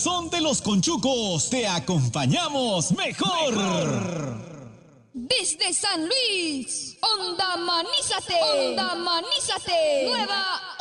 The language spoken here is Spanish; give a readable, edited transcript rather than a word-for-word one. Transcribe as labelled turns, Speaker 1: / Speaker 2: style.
Speaker 1: corazón de los conchucos te acompañamos mejor.
Speaker 2: Desde San Luis, Onda Manízate, Onda Manízate, Nueva